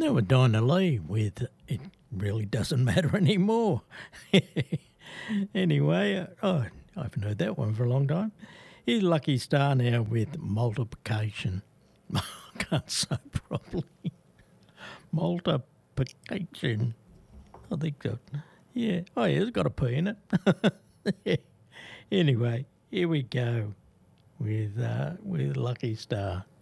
That was Dinah Lee with It Really Doesn't Matter Anymore. Anyway, I haven't heard that one for a long time. Here's Lucky Star now with Multiplication. I can't say properly. Multiplication. I think so. Yeah. Oh, yeah, it's got a P in it. Anyway, here we go with Lucky Star.